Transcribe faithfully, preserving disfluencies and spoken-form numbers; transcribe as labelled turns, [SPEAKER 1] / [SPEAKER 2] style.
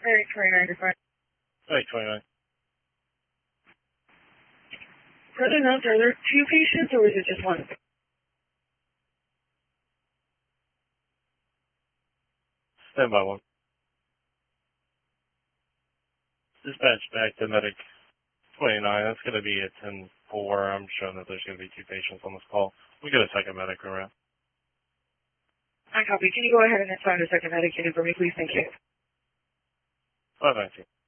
[SPEAKER 1] Medic twenty-nine to five.
[SPEAKER 2] Medic twenty-nine.
[SPEAKER 1] Present notes, are there two patients or is it just one?
[SPEAKER 2] Stand by one. Dispatch back to Medic twenty-nine. That's going to be a ten four. I'm showing that there's going to be two patients on this call. We got a second medic around.
[SPEAKER 1] I copy. Can you go ahead and assign a second medic unit for me, please? Thank you.
[SPEAKER 2] five nineteen.